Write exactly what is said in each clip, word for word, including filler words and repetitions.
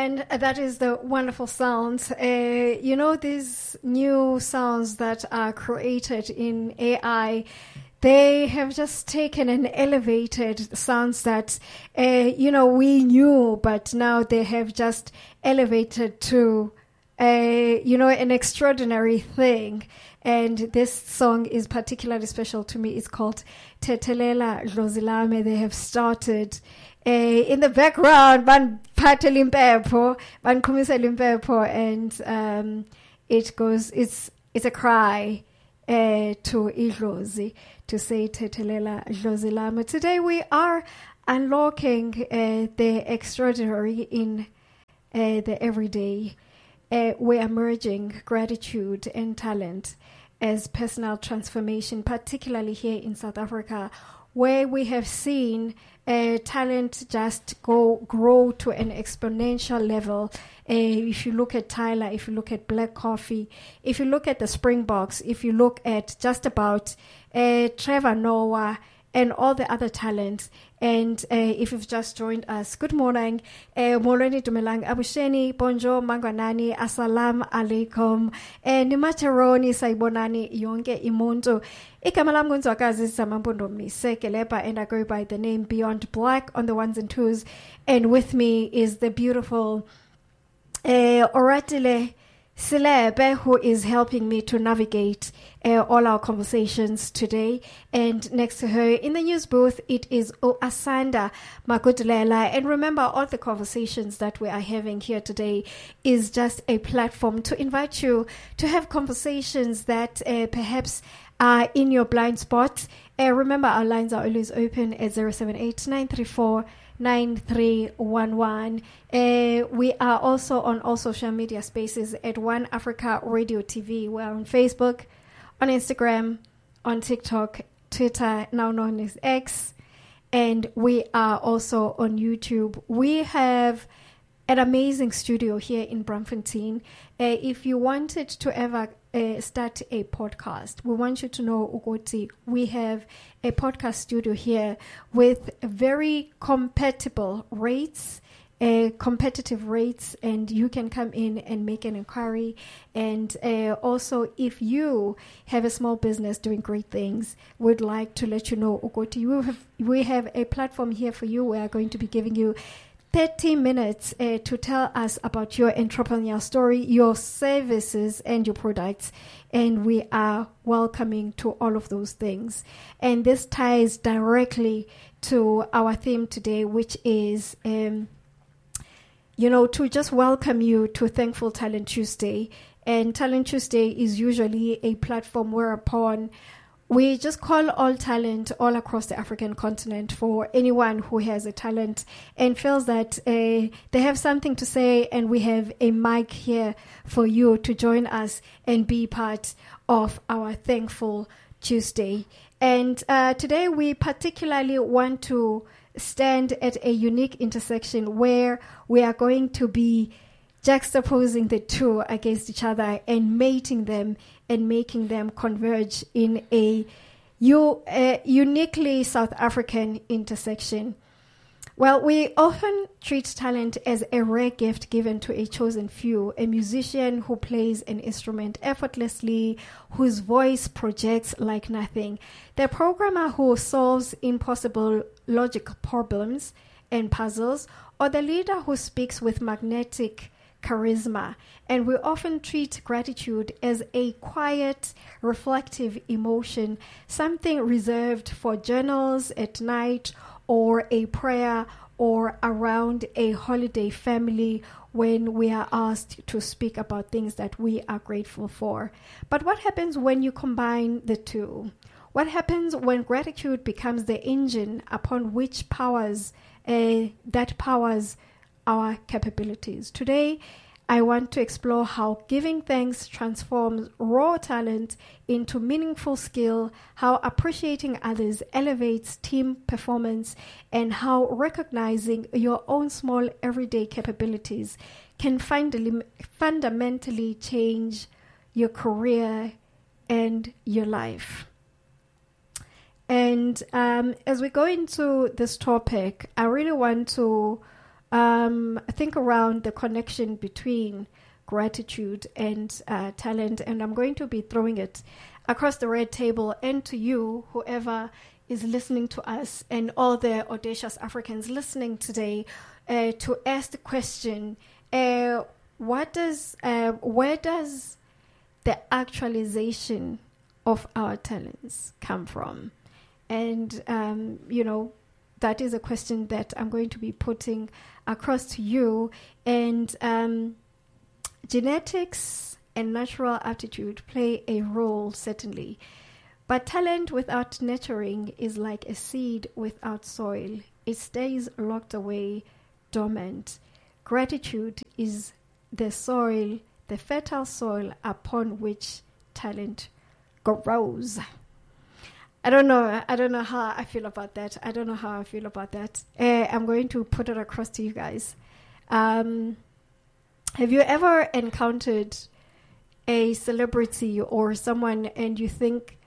And that is the wonderful sounds. Uh, you know, these new sounds that are created in A I, they have just taken and elevated sounds that, uh, you know, we knew, but now they have just elevated to, uh, you know, an extraordinary thing. And this song is particularly special to me. It's called Tetelela Dlozilame. They have started uh, in the background, Ban Pate Limpepo, Ban Kumise Limpepo, and um, it goes, it's it's a cry uh, to Idlozi to say Tetelela Dlozilame. Today we are unlocking uh, the extraordinary in uh, the everyday. Uh, we are merging gratitude and talent as personal transformation, particularly here in South Africa, where we have seen uh, talent just go grow to an exponential level. Uh, if you look at Tyler, if you look at Black Coffee, if you look at the Springboks, if you look at just about uh, Trevor Noah and all the other talents. And uh, if you've just joined us, good morning. Molweni Dumelang Abusheni, Bonjour, Mangwanani, Assalamu alaikum, and Nimataroni, Saibonani, Yonke Imuntu. Ikamalam Gunzwakazi Samambundo Misekelepa, and I go by the name Beyond Black on the ones and twos. And with me is the beautiful uh, Oratile Silebe, who is helping me to navigate uh, all our conversations today. And next to her in the news booth, it is Asanda Magudulela. And remember, all the conversations that we are having here today is just a platform to invite you to have conversations that uh, perhaps are in your blind spot. Uh, remember, our lines are always open at zero seven eight nine three four nine three one one. Uh, we are also on all social media spaces at One Africa Radio T V. We're on Facebook, on Instagram, on TikTok, Twitter, now known as X, and we are also on YouTube. We have an amazing studio here in Braamfontein. Uh, if you wanted to ever uh, start a podcast, we want you to know, Ugoti, we have a podcast studio here with very compatible rates, uh, competitive rates, and you can come in and make an inquiry. And uh, also, if you have a small business doing great things, we'd like to let you know, Ugoti, we have, we have a platform here for you. We are going to be giving you thirty minutes uh, to tell us about your entrepreneurial story, your services, and your products. And we are welcoming to all of those things. And this ties directly to our theme today, which is, um, you know, to just welcome you to Thankful Talent Tuesday. And Talent Tuesday is usually a platform whereupon we just call all talent all across the African continent for anyone who has a talent and feels that uh, they have something to say, and we have a mic here for you to join us and be part of our Thankful Tuesday. And uh, today we particularly want to stand at a unique intersection where we are going to be juxtaposing the two against each other and mating them and making them converge in a, u- a uniquely South African intersection. Well, we often treat talent as a rare gift given to a chosen few, a musician who plays an instrument effortlessly, whose voice projects like nothing, the programmer who solves impossible logic problems and puzzles, or the leader who speaks with magnetic charisma. And we often treat gratitude as a quiet, reflective emotion, something reserved for journals at night, or a prayer, or around a holiday family when we are asked to speak about things that we are grateful for. But what happens when you combine the two? What happens when gratitude becomes the engine upon which powers uh, that powers our capabilities? Today, I want to explore how giving thanks transforms raw talent into meaningful skill, how appreciating others elevates team performance, and how recognizing your own small everyday capabilities can fund- fundamentally change your career and your life. And um, as we go into this topic, I really want to um, think around the connection between gratitude and uh, talent. And I'm going to be throwing it across the red table and to you, whoever is listening to us, and all the audacious Africans listening today, uh, to ask the question, uh, what does, uh, where does the actualization of our talents come from? And, um, you know, that is a question that I'm going to be putting across to you. And um, genetics and natural aptitude play a role, certainly. But talent without nurturing is like a seed without soil. It stays locked away, dormant. Gratitude is the soil, the fertile soil upon which talent grows. I don't know. I don't know how I feel about that. I don't know how I feel about that. Uh, I'm going to put it across to you guys. Um, have you ever encountered a celebrity or someone and you think,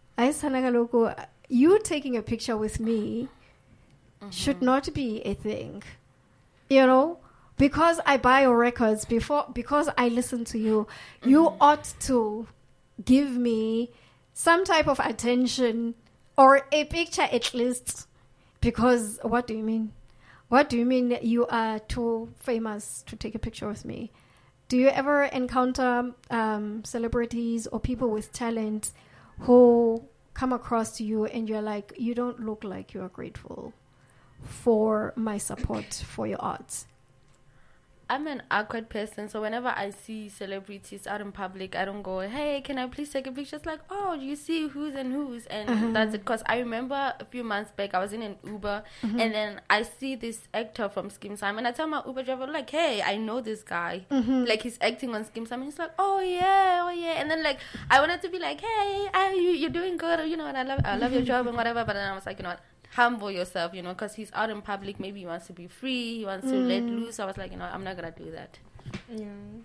you taking a picture with me mm-hmm. should not be a thing, you know, because I buy your records before, because I listen to you, mm-hmm. you ought to give me some type of attention or a picture at least. Because what do you mean? What do you mean you are too famous to take a picture with me? Do you ever encounter um, celebrities or people with talent who come across to you and you're like, you don't look like you are grateful for my support for your art? I'm an awkward person, so whenever I see celebrities out in public, I don't go, hey, can I please take a picture? It's like, oh, you see who's and who's, and uh-huh. that's it. Because I remember a few months back, I was in an Uber, uh-huh. and then I see this actor from Skim Sam, and I tell my Uber driver, like, hey, I know this guy. Uh-huh. Like, he's acting on Skim Sam, and he's like, oh, yeah, oh, yeah. And then, like, I wanted to be like, hey, I, you, you're doing good, you know, and I love, I love your job and whatever, but then I was like, you know what? Humble yourself, you know, because he's out in public. Maybe he wants to be free. He wants mm. to let loose. I was like, you know, I'm not going to do that. Yeah.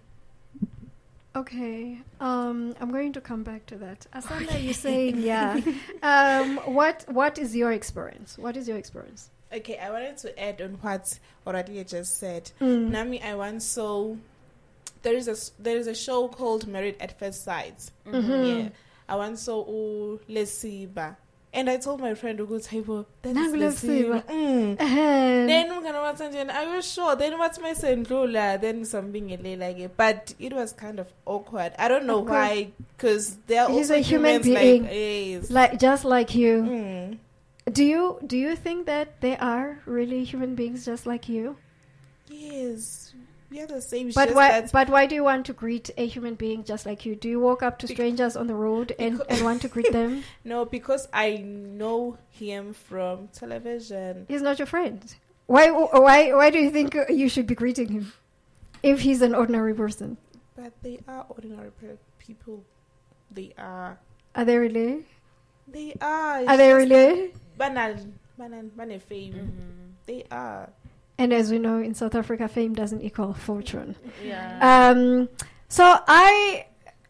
Okay. Um, I'm going to come back to that. Asanda, okay. You're saying, yeah. um, what What is your experience? What is your experience? Okay, I wanted to add on what Oradia just said. Mm. Nami, I once saw, there is a, there is a show called Married at First Sight. Mm-hmm. Yeah. I once saw oh, Lesiba. And I told my friend, "Ugo table, that's Lesiba." Mm. Uh-huh. Then I'm gonna watch and are you sure? Then what's my sendula? Then something like it. But it was kind of awkward. I don't know why, because they're He's also a human humans being, like, yes. like just like you. Mm. Do you do you think that they are really human beings just like you? Yes. We are the same. But why? But why do you want to greet a human being just like you? Do you walk up to strangers on the road and, and want to greet them? No, because I know him from television. He's not your friend. Why? Why? Why do you think you should be greeting him if he's an ordinary person? But they are ordinary people. They are. Are they really? They are. Are they really? Banal, banal, banal fame. Mm-hmm. They are. And as we know, in South Africa, fame doesn't equal fortune. Yeah. Um, so I,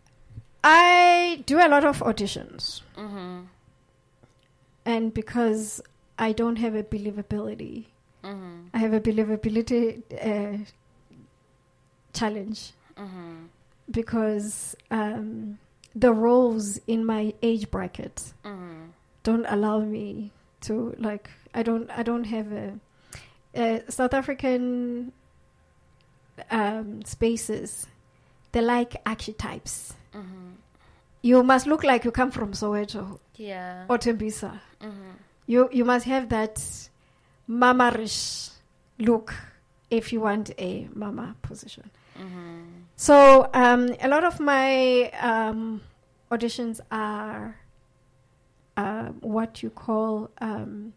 I do a lot of auditions, mm-hmm. and because I don't have a believability, mm-hmm. I have a believability uh, challenge, mm-hmm. because um, the roles in my age bracket mm-hmm. don't allow me to like. I don't. I don't have a. Uh, South African um, spaces, they like archetypes. Mm-hmm. You must look like you come from Soweto, yeah, or Tembisa. Mm-hmm. You you must have that mama-ish look if you want a mama position. Mm-hmm. So um, a lot of my um, auditions are uh, what you call. Um,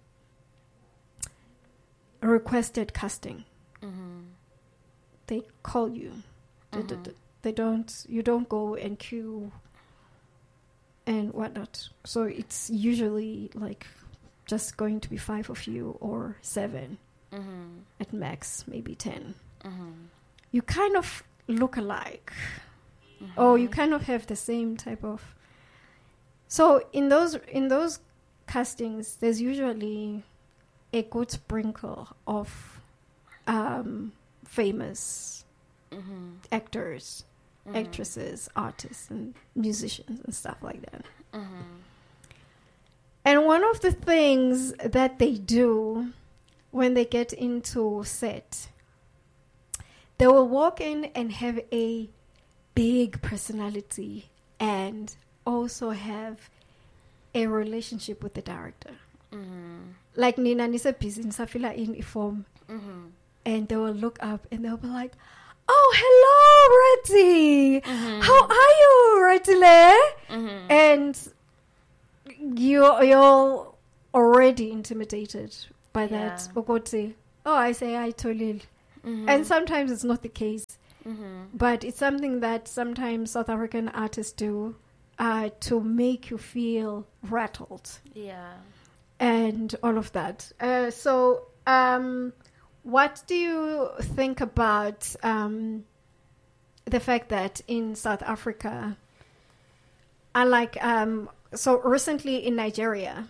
requested casting. Mm-hmm. They call you. Mm-hmm. They, they, they don't. You don't go and queue and whatnot. So it's usually like just going to be five of you or seven mm-hmm. at max, maybe ten. Mm-hmm. You kind of look alike, mm-hmm. or you kind of have the same type of. So in those in those castings, there's usually a good sprinkle of uh, um, famous Mm-hmm. actors, Mm-hmm. actresses, artists, and musicians and stuff like that. Mm-hmm. And one of the things that they do when they get into set, they will walk in and have a big personality and also have a relationship with the director. Mm-hmm. Like Nina Nisa business, I feel like in form, Mm-hmm. and they will look up and they'll be like, "Oh, hello, Reddy. Mm-hmm. How are you, Reddy?" Mm-hmm. And you you're already intimidated by that. Yeah. Okoti, oh, I say I Tolil. Mm-hmm. And sometimes it's not the case, Mm-hmm. but it's something that sometimes South African artists do uh, to make you feel rattled Yeah. and all of that. Uh, so, um, what do you think about um, the fact that in South Africa, unlike um, so recently in Nigeria,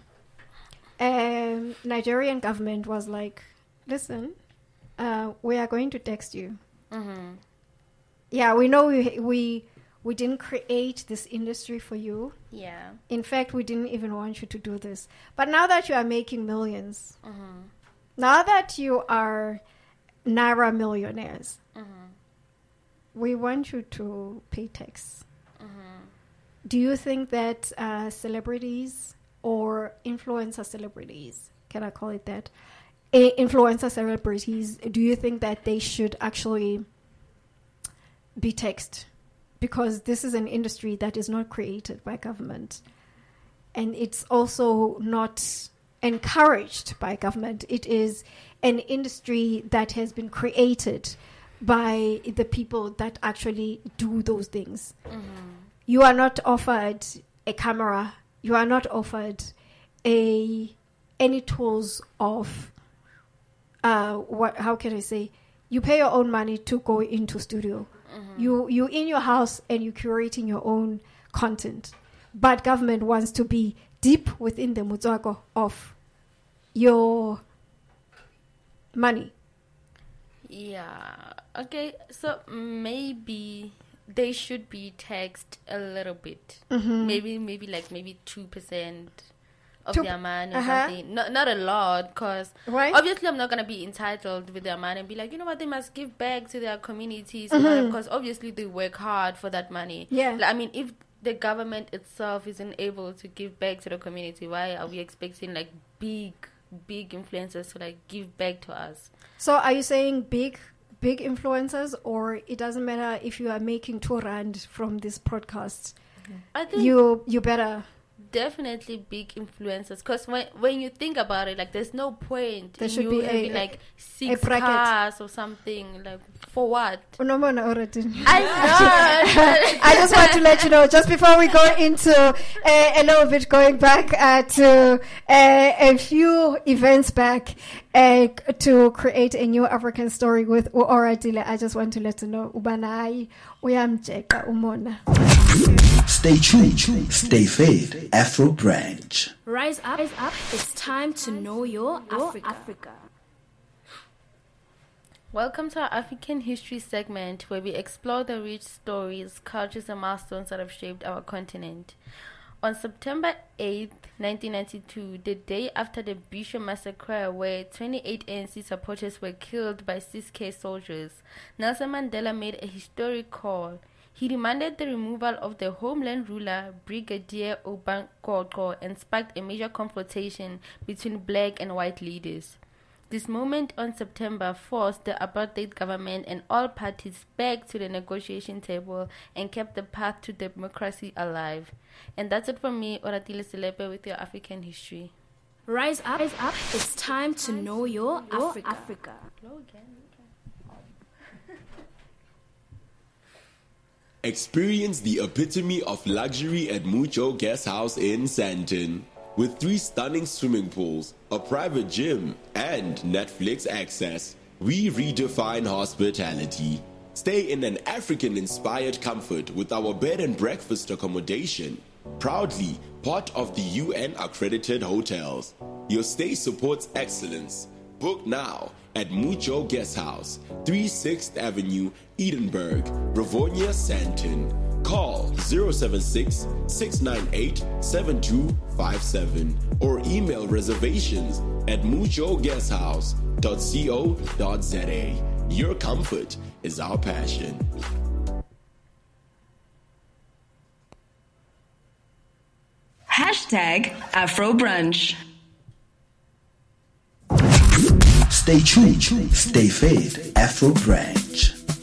um, Nigerian government was like, "Listen, uh, we are going to text you. Mm-hmm. Yeah, we know we we we didn't create this industry for you. Yeah. In fact, we didn't even want you to do this. But now that you are making millions, Mm-hmm. now that you are Naira millionaires, Mm-hmm. we want you to pay tax." Mm-hmm. Do you think that uh, celebrities or influencer celebrities, can I call it that, I- influencer celebrities, do you think that they should actually be taxed? Because this is an industry that is not created by government, and it's also not encouraged by government. It is an industry that has been created by the people that actually do those things. Mm-hmm. You are not offered a camera. You are not offered a any tools of uh what how can I say, you pay your own money to go into studio. Mm-hmm. You you in your house and you curating your own content. But government wants to be deep within the mutswako of your money. Yeah. Okay. So maybe they should be taxed a little bit. Mm-hmm. Maybe, maybe like maybe two percent of Two- their money or uh-huh. something. Not not a lot, because Right? obviously I'm not gonna be entitled with their money and be like, you know what, they must give back to their communities, Mhm. because obviously they work hard for that money. Yeah. Like, I mean, if the government itself isn't able to give back to the community, why are we expecting like big, big influencers to like give back to us? So are you saying big big influencers, or it doesn't matter if you are making two rand from this podcast, I think you you better definitely big influencers, because when when you think about it, like there's no point There in should you be a- having a- like six bracket. cars or something, like for what? Unomona already. I know. I just want to let you know, just before we go into uh, a little bit going back uh, to uh, a few events back uh, to create a new African story with Oradile, I just want to let you know, Ubanai, uyamjeka umona. Stay tuned, stay fed, Afro Branch. Rise up, rise up. It's time to know your Africa. Welcome to our African history segment, where we explore the rich stories, cultures, and milestones that have shaped our continent. On September eighth, nineteen ninety-two, the day after the Bisho massacre, where twenty-eight A N C supporters were killed by C I S K soldiers, Nelson Mandela made a historic call. He demanded the removal of the homeland ruler, Brigadier Obankoko, and sparked a major confrontation between black and white leaders. This moment on September forced the apartheid government and all parties back to the negotiation table and kept the path to democracy alive. And that's it from me, Oratile Selepe, with your African history. Rise up, rise up. It's time to know your Africa. Experience the epitome of luxury at Mucho Guest House in Sandton. With three stunning swimming pools, a private gym, and Netflix access, we redefine hospitality. Stay in an African-inspired comfort with our bed and breakfast accommodation. Proudly part of the U N-accredited hotels. Your stay supports excellence, Book now at Mucho Guest House, thirty-sixth Avenue, Edinburgh, Rivonia, Sandton. Call zero seven six, six nine eight, seven two five seven or email reservations at mucho guest house dot co dot za. Your comfort is our passion. Hashtag Afro Brunch. Stay tuned, stay fed, Afro Branch.